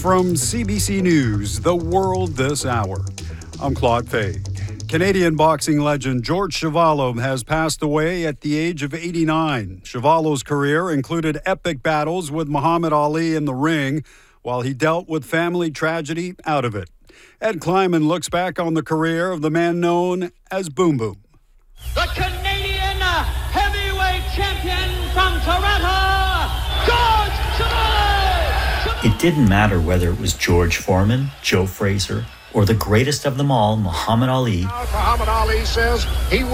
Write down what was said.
From CBC News, The World This Hour, I'm Claude Fay. Canadian boxing legend George Chuvalo has passed away at the age of 89. Chuvalo's career included epic battles with Muhammad Ali in the ring, while he dealt with family tragedy out of it. Ed Kleiman looks back on the career of the man known as Boom Boom. The Canadian heavyweight champion from Toronto, George Chuvalo! It didn't matter whether it was George Foreman, Joe Frazier, or the greatest of them all, Muhammad Ali. Muhammad Ali says he